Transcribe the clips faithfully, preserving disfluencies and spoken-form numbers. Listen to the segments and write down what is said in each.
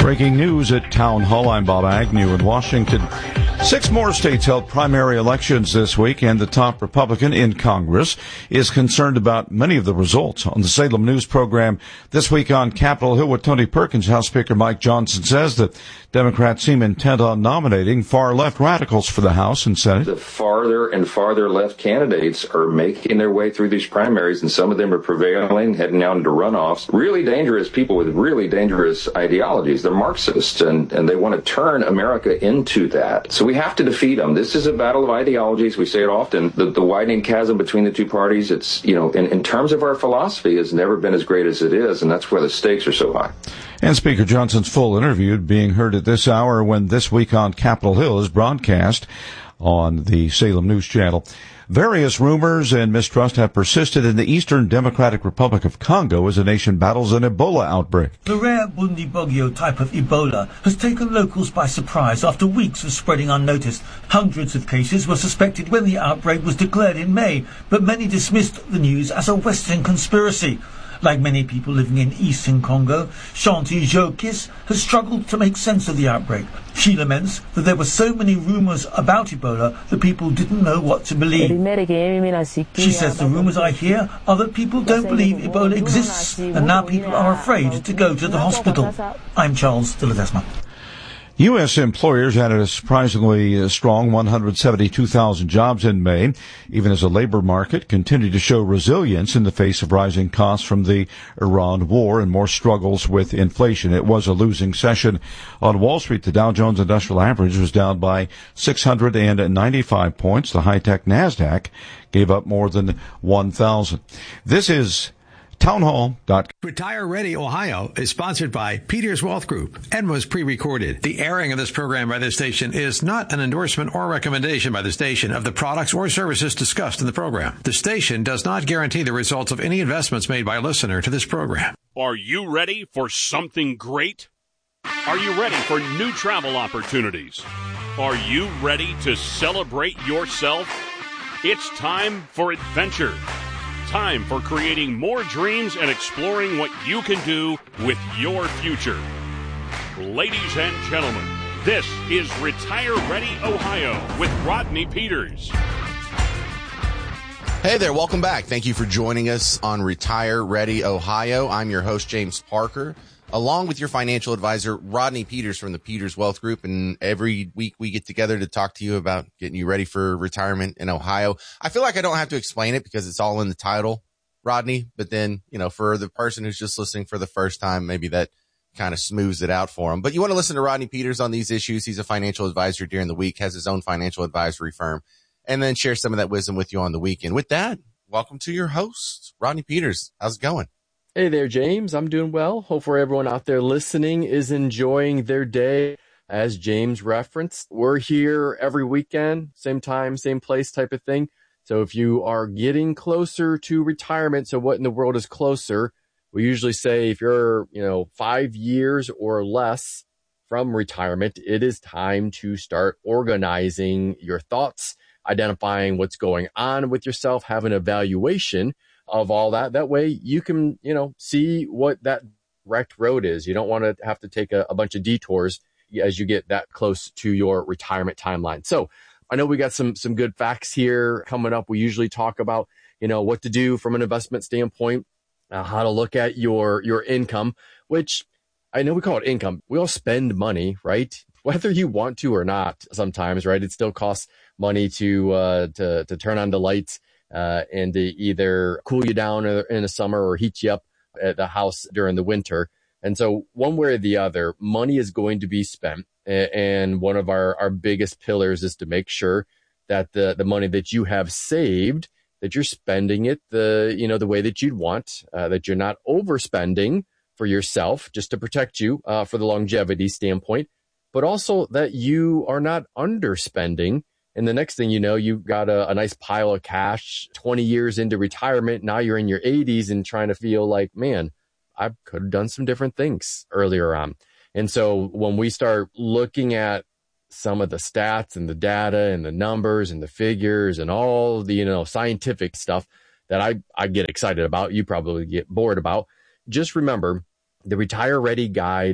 Breaking news at Town Hall. I'm Bob Agnew in Washington. Six more states held primary elections this week, and the top Republican in Congress is concerned about many of the results. On the Salem News program this week on Capitol Hill with Tony Perkins, House Speaker Mike Johnson says that Democrats seem intent on nominating far-left radicals for the House and Senate. The farther and farther left candidates are making their way through these primaries, and some of them are prevailing, heading out into runoffs. Really dangerous people with really dangerous ideologies. They're Marxists, and, and they want to turn America into that. So we have to defeat them. This is a battle of ideologies. We say it often. The, the widening chasm between the two parties, it's, you know, in, in terms of our philosophy, has never been as great as it is, and that's why the stakes are so high. And Speaker Johnson's full interview being heard at this hour when This Week on Capitol Hill is broadcast on the Salem News Channel. Various rumors and mistrust have persisted in the Eastern Democratic Republic of Congo as the nation battles an Ebola outbreak. The rare Bundibugyo type of Ebola has taken locals by surprise after weeks of spreading unnoticed. Hundreds of cases were suspected when the outbreak was declared in May, but many dismissed the news as a Western conspiracy. Like many people living in eastern Congo, Shanti Jokis has struggled to make sense of the outbreak. She laments that there were so many rumours about Ebola that people didn't know what to believe. She says the rumours I hear are that people don't believe Ebola exists, and now people are afraid to go to the hospital. I'm Charles de Ledesma. U S employers added a surprisingly strong one hundred seventy-two thousand jobs in May, even as the labor market continued to show resilience in the face of rising costs from the Iran war and more struggles with inflation. It was a losing session. On Wall Street, the Dow Jones Industrial Average was down by six hundred ninety-five points. The high-tech NASDAQ gave up more than one thousand. This is townhall dot com. Retire Ready Ohio is sponsored by Peters Wealth Group and was pre-recorded. The airing of this program by this station is not an endorsement or recommendation by the station of the products or services discussed in the program. The station does not guarantee the results of any investments made by a listener to this program. Are you ready for something great? Are you ready for new travel opportunities? Are you ready to celebrate yourself? It's time for adventure. Time for creating more dreams and exploring what you can do with your future. Ladies and gentlemen, this is Retire Ready Ohio with Rodney Peters. Hey there, welcome back. Thank you for joining us on Retire Ready Ohio. I'm your host, James Parker, along with your financial advisor, Rodney Peters from the Peters Wealth Group. And every week we get together to talk to you about getting you ready for retirement in Ohio. I feel like I don't have to explain it because it's all in the title, Rodney. But then, you know, for the person who's just listening for the first time, maybe that kind of smooths it out for them. But you want to listen to Rodney Peters on these issues. He's a financial advisor during the week, has his own financial advisory firm, and then share some of that wisdom with you on the weekend. With that, welcome to your host, Rodney Peters. How's it going? Hey there, James. I'm doing well. Hopefully everyone out there listening is enjoying their day. As James referenced, we're here every weekend, same time, same place type of thing. So if you are getting closer to retirement, so what in the world is closer? We usually say if you're, you know, five years or less from retirement, it is time to start organizing your thoughts, identifying what's going on with yourself, have an evaluation of all that. That way you can, you know, see what that direct road is. You don't want to have to take a, a bunch of detours as you get that close to your retirement timeline. So I know we got some, some good facts here coming up. We usually talk about, you know, what to do from an investment standpoint, uh, how to look at your, your income, which I know we call it income. We all spend money, right? Whether you want to or not sometimes, right? It still costs money to, uh, to, to turn on the lights, uh, and to either cool you down in the summer or heat you up at the house during the winter. And so one way or the other, money is going to be spent. And one of our, our biggest pillars is to make sure that the, the money that you have saved, that you're spending it the, you know, the way that you'd want, uh, that you're not overspending for yourself just to protect you, uh, for the longevity standpoint, but also that you are not underspending. And the next thing you know, you've got a, a nice pile of cash twenty years into retirement. Now you're in your eighties and trying to feel like, man, I could have done some different things earlier on. And so when we start looking at some of the stats and the data and the numbers and the figures and all the, you know, scientific stuff that I, I get excited about, you probably get bored about, just remember the Retire Ready Guide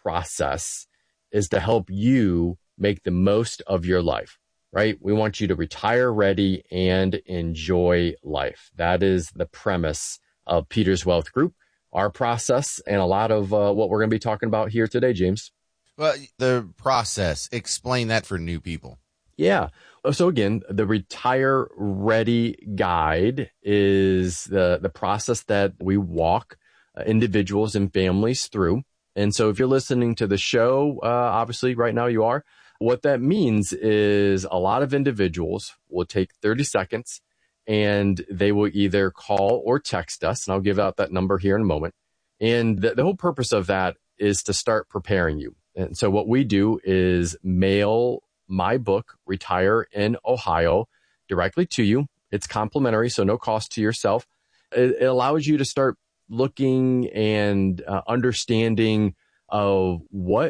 process is to help you make the most of your life, right? We want you to retire ready and enjoy life. That is the premise of Peters Wealth Group, our process, and a lot of uh, what we're going to be talking about here today, James. Well, the process, explain that for new people. Yeah. So again, the Retire Ready Guide is the, the process that we walk uh, individuals and families through. And so if you're listening to the show, uh, obviously right now you are, what that means is a lot of individuals will take thirty seconds and they will either call or text us. And I'll give out that number here in a moment. And the, the whole purpose of that is to start preparing you. And so what we do is mail my book, Retire in Ohio, directly to you. It's complimentary, so no cost to yourself. It, it allows you to start looking and uh, understanding of what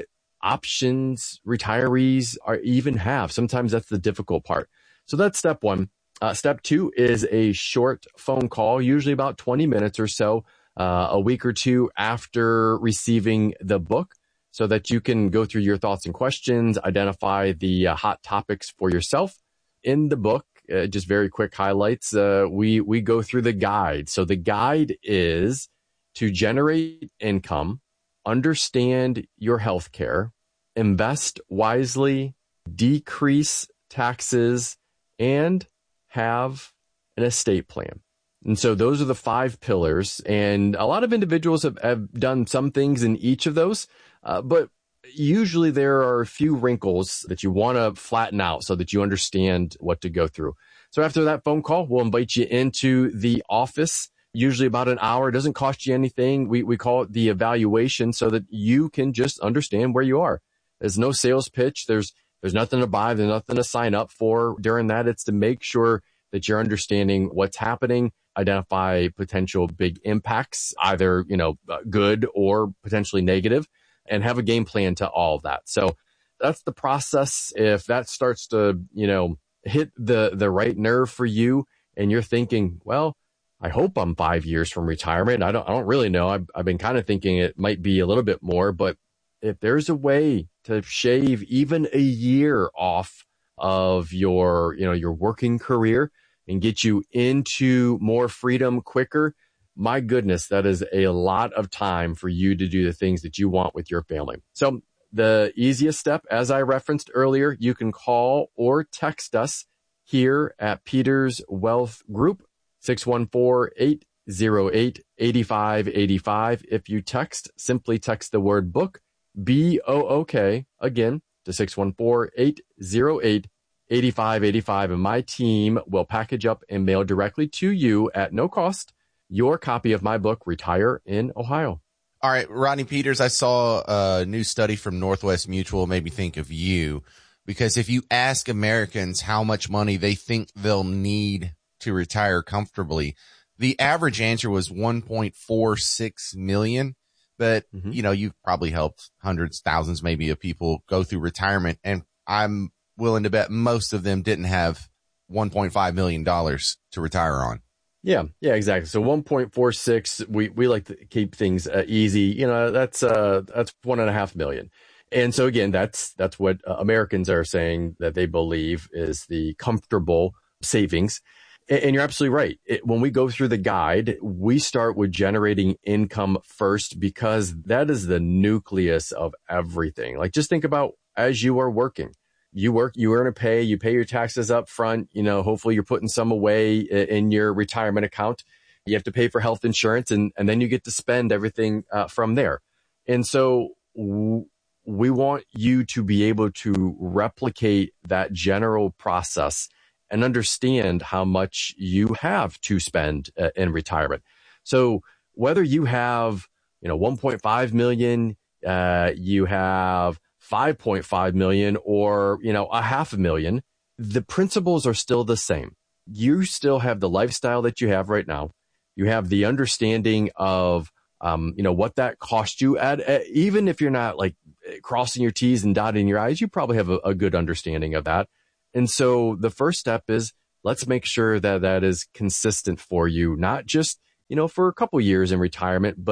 options retirees are even have. Sometimes that's the difficult part. So that's step one. Uh, step two is a short phone call, usually about twenty minutes or so, uh, a week or two after receiving the book, so that you can go through your thoughts and questions, identify the uh, hot topics for yourself. In the book, uh, just very quick highlights, uh, we, we go through the guide. So the guide is to generate income, understand your health care, invest wisely, decrease taxes, and have an estate plan. And so those are the five pillars. And a lot of individuals have, have done some things in each of those. Uh, but usually there are a few wrinkles that you want to flatten out so that you understand what to go through. So after that phone call, we'll invite you into the office, usually about an hour. It doesn't cost you anything. We, we call it the evaluation so that you can just understand where you are. There's no sales pitch. There's, there's nothing to buy. There's nothing to sign up for during that. It's to make sure that you're understanding what's happening, identify potential big impacts, either, you know, good or potentially negative, and have a game plan to all of that. So that's the process. If that starts to, you know, hit the, the right nerve for you and you're thinking, well, I hope I'm five years from retirement. I don't, I don't really know. I've, I've been kind of thinking it might be a little bit more, but if there's a way to shave even a year off of your, you know, your working career and get you into more freedom quicker, my goodness, that is a lot of time for you to do the things that you want with your family. So the easiest step, as I referenced earlier, you can call or text us here at Peters Wealth Group, six one four, eight zero eight, eight five eight five. If you text, simply text the word book, B O O K, again, to six one four, eight zero eight, eight five eight five, and my team will package up and mail directly to you at no cost your copy of my book, Retire in Ohio. All right, Rodney Peters, I saw a new study from Northwest Mutual, made me think of you, because if you ask Americans how much money they think they'll need to retire comfortably, the average answer was one point four six million. But, mm-hmm. you know, you've probably helped hundreds, thousands maybe of people go through retirement, and I'm willing to bet most of them didn't have one point five million dollars to retire on. Yeah, yeah, exactly. So one point four six, we, we like to keep things uh, easy. You know, that's, uh, that's one and a half million. And so again, that's, that's what uh, Americans are saying that they believe is the comfortable savings. And, and you're absolutely right. It, when we go through the guide, we start with generating income first, because that is the nucleus of everything. Like, just think about as you are working. You work, you earn a pay, you pay your taxes up front. You know, hopefully you're putting some away in your retirement account. You have to pay for health insurance, and, and then you get to spend everything uh, from there. And so w- we want you to be able to replicate that general process and understand how much you have to spend uh, in retirement. So whether you have, you know, one point five million, uh, you have five point five million, or, you know, a half a million, the principles are still the same. You still have the lifestyle that you have right now. You have the understanding of, um, you know, what that cost you at, at, even if you're not like crossing your T's and dotting your I's, you probably have a, a good understanding of that. And so the first step is, let's make sure that that is consistent for you, not just, you know, for a couple years in retirement, but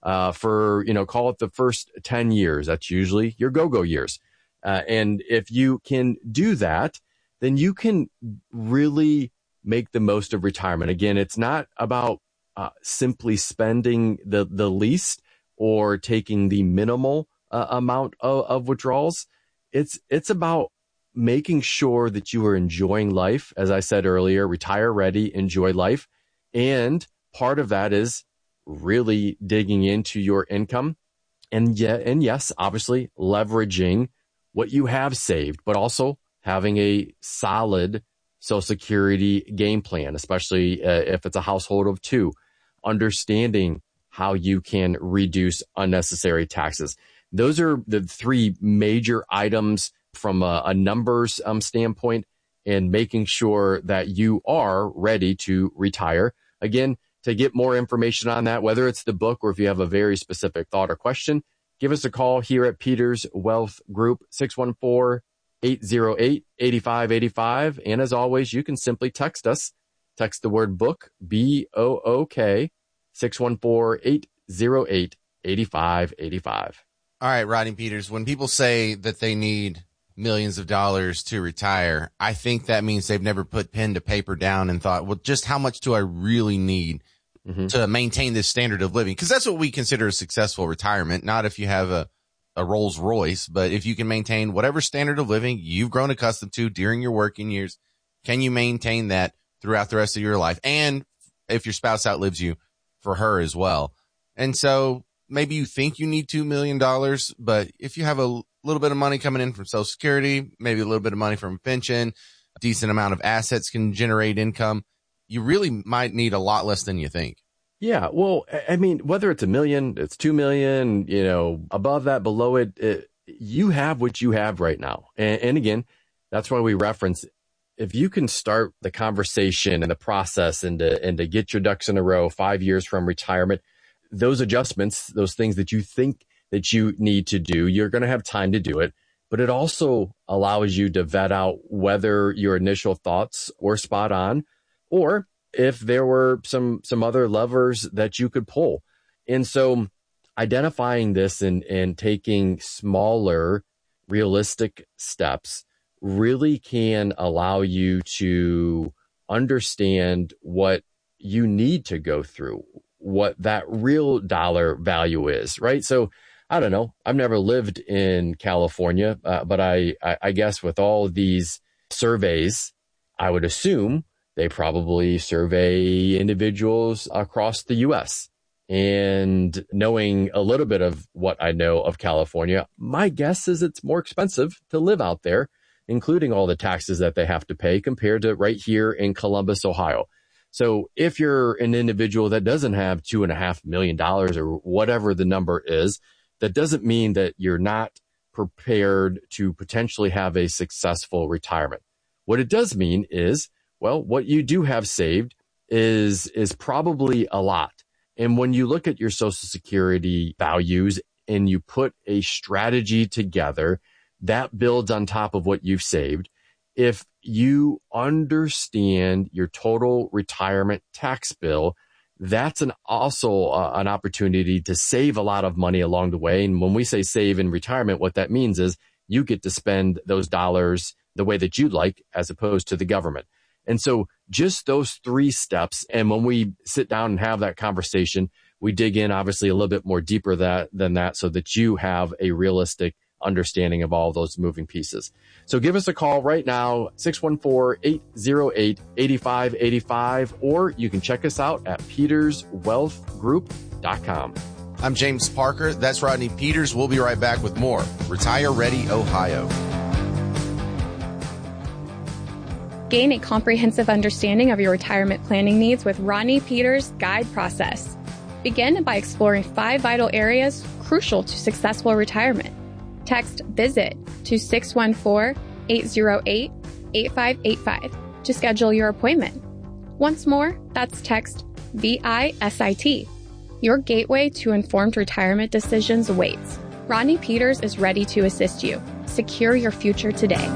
uh, for, you know, call it the first ten years. That's usually your go-go years. Uh, and if you can do that, then you can really make the most of retirement. Again, it's not about uh, simply spending the, the least or taking the minimal uh, amount of, of withdrawals. It's, it's about making sure that you are enjoying life. As I said earlier, retire ready, enjoy life. And part of that is really digging into your income. And yet, and yes, obviously leveraging what you have saved, but also having a solid Social Security game plan, especially uh, if it's a household of two, understanding how you can reduce unnecessary taxes. Those are the three major items from a, a numbers um, standpoint, and making sure that you are ready to retire. Again, to get more information on that, whether it's the book or if you have a very specific thought or question, give us a call here at Peters Wealth Group, six one four, eight zero eight, eight five eight five. And as always, you can simply text us. Text the word book, B O O K, six one four, eight zero eight, eight five eight five. All right, Rodney Peters, when people say that they need millions of dollars to retire, I think that means they've never put pen to paper down and thought, well, just how much do I really need mm-hmm. to maintain this standard of living? Because that's what we consider a successful retirement, not if you have a, a Rolls Royce, but if you can maintain whatever standard of living you've grown accustomed to during your working years, can you maintain that throughout the rest of your life? And if your spouse outlives you, for her as well. And so maybe you think you need two million dollars, but if you have a little bit of money coming in from Social Security, maybe a little bit of money from a pension, a decent amount of assets can generate income, you really might need a lot less than you think. Yeah. Well, I mean, whether it's a million, it's two million, you know, above that, below it, it you have what you have right now. And, and again, that's why we reference, if you can start the conversation and the process and to, and to get your ducks in a row five years from retirement, those adjustments, those things that you think that you need to do, you're going to have time to do it. But it also allows you to vet out whether your initial thoughts were spot on, or if there were some some other levers that you could pull. And so identifying this and, and taking smaller, realistic steps really can allow you to understand what you need to go through, what that real dollar value is, right? So I don't know. I've never lived in California, uh, but I, I, I guess with all these surveys, I would assume they probably survey individuals across the U S. And knowing a little bit of what I know of California, my guess is it's more expensive to live out there, including all the taxes that they have to pay compared to right here in Columbus, Ohio. So if you're an individual that doesn't have two and a half million dollars or whatever the number is, that doesn't mean that you're not prepared to potentially have a successful retirement. What it does mean is, well, what you do have saved is, is probably a lot. And when you look at your Social Security values and you put a strategy together that builds on top of what you've saved, if you understand your total retirement tax bill, that's an also uh, an opportunity to save a lot of money along the way. And when we say save in retirement, what that means is you get to spend those dollars the way that you'd like, as opposed to the government. And so just those three steps. And when we sit down and have that conversation, we dig in obviously a little bit more deeper that, than that, so that you have a realistic understanding of all those moving pieces. So give us a call right now, six one four, eight zero eight, eight five eight five, or you can check us out at peters wealth group dot com. I'm James Parker. That's Rodney Peters. We'll be right back with more Retire Ready Ohio. Gain a comprehensive understanding of your retirement planning needs with Rodney Peters' guide process. Begin by exploring five vital areas crucial to successful retirement. Text VISIT to six one four, eight zero eight, eight five eight five to schedule your appointment. Once more, that's text V I S I T. Your gateway to informed retirement decisions awaits. Rodney Peters is ready to assist you. Secure your future today.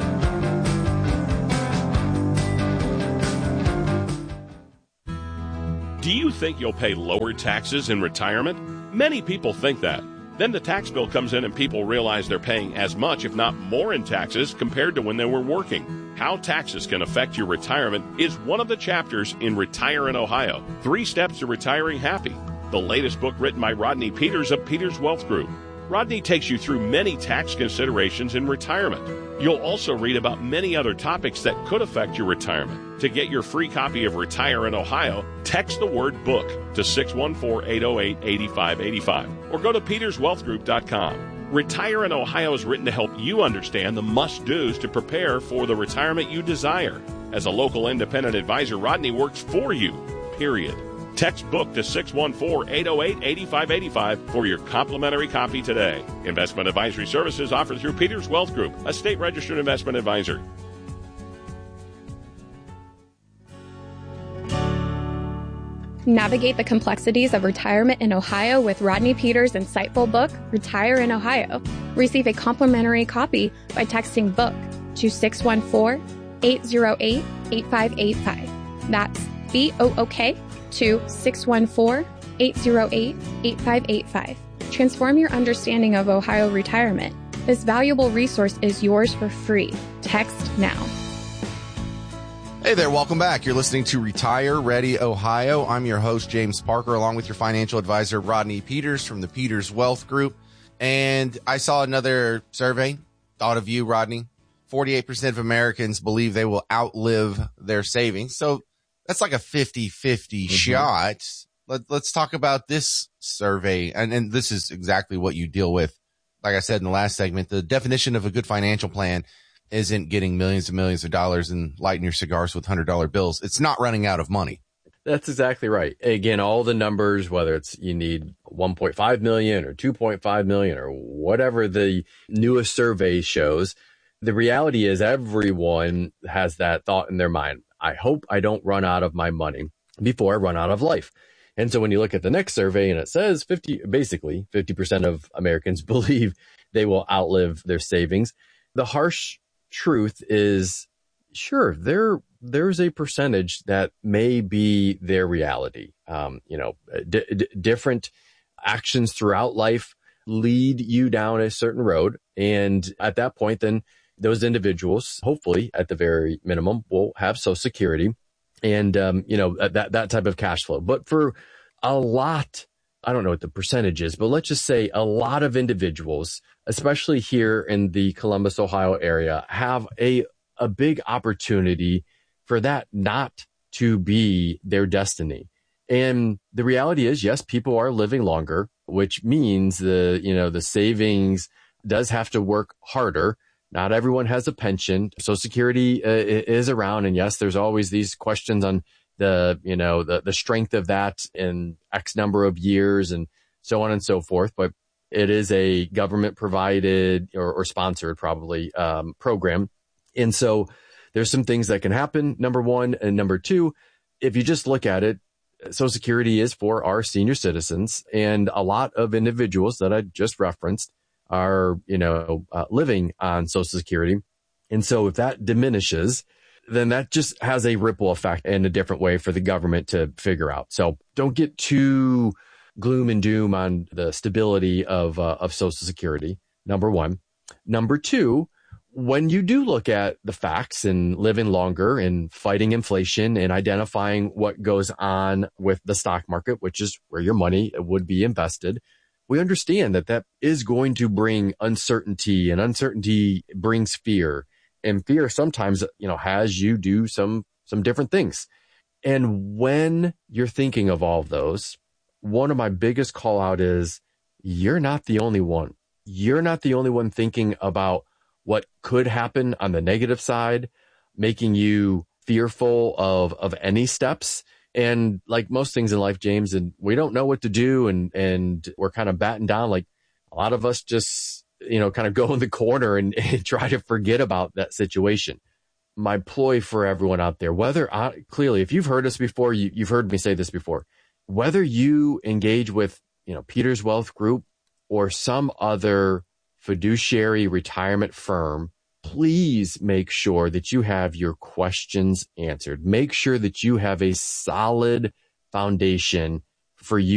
Do you think you'll pay lower taxes in retirement? Many people think that. Then the tax bill comes in and people realize they're paying as much, if not more, in taxes compared to when they were working. How taxes can affect your retirement is one of the chapters in Retire in Ohio. Three Steps to Retiring Happy, the latest book written by Rodney Peters of Peters Wealth Group. Rodney takes you through many tax considerations in retirement. You'll also read about many other topics that could affect your retirement. To get your free copy of Retire in Ohio, text the word book to six one four, eight oh eight, eight five eight five or go to peters wealth group dot com. Retire in Ohio is written to help you understand the must-dos to prepare for the retirement you desire. As a local independent advisor, Rodney works for you, period. Text book to six one four, eight oh eight, eight five eight five for your complimentary copy today. Investment advisory services offered through Peters Wealth Group, a state-registered investment advisor. Navigate the complexities of retirement in Ohio with Rodney Peters' insightful book, Retire in Ohio. Receive a complimentary copy by texting book to six one four, eight oh eight, eight five eight five. That's B O O K to six one four, eight oh eight, eight five eight five. Transform your understanding of Ohio retirement. This valuable resource is yours for free. Text now. Hey there, welcome back. You're listening to Retire Ready Ohio. I'm your host, James Parker, along with your financial advisor, Rodney Peters from the Peters Wealth Group. And I saw another survey, thought of you, Rodney. forty-eight percent of Americans believe they will outlive their savings. So that's like a fifty-fifty mm-hmm. shot. Let, let's talk about this survey. And, and this is exactly what you deal with. Like I said in the last segment, the definition of a good financial plan isn't getting millions and millions of dollars and lighting your cigars with one hundred dollar bills. It's not running out of money. That's exactly right. Again, all the numbers, whether it's you need one point five million or two point five million or whatever the newest survey shows, the reality is everyone has that thought in their mind. I hope I don't run out of my money before I run out of life. And so when you look at the next survey and it says fifty, basically fifty percent of Americans believe they will outlive their savings, the harsh truth is, sure, there there's a percentage that may be their reality. Um, you know, d- d- different actions throughout life lead you down a certain road. And at that point, then those individuals, hopefully at the very minimum, will have Social Security and, um, you know, that, that type of cash flow. But for a lot, I don't know what the percentage is, but let's just say a lot of individuals, especially here in the Columbus, Ohio area, have a, a big opportunity for that not to be their destiny. And the reality is, yes, people are living longer, which means the, you know, the savings does have to work harder. Not everyone has a pension. Social Security uh, is around. And yes, there's always these questions on the, you know, the, the strength of that in X number of years and so on and so forth. But it is a government provided or, or sponsored probably um, program. And so there's some things that can happen. Number one. And number two, if you just look at it, Social Security is for our senior citizens. And a lot of individuals that I just referenced are, you know, uh, living on Social Security. And so if that diminishes, then that just has a ripple effect in a different way for the government to figure out. So don't get too gloom and doom on the stability of, uh, of Social Security, number one. Number two, when you do look at the facts and living longer and fighting inflation and identifying what goes on with the stock market, which is where your money would be invested, we understand that that is going to bring uncertainty, and uncertainty brings fear. And fear sometimes, you know, has you do some, some different things. And when you're thinking of all of those, one of my biggest call out is you're not the only one. You're not the only one thinking about what could happen on the negative side, making you fearful of, of any steps. And like most things in life, James, and we don't know what to do. And, and we're kind of batting down. Like a lot of us just, you know, kind of go in the corner and, and try to forget about that situation. My ploy for everyone out there, whether I, clearly, if you've heard us before, you, you've heard me say this before, whether you engage with, you know, Peters Wealth Group or some other fiduciary retirement firm, please make sure that you have your questions answered. Make sure that you have a solid foundation for you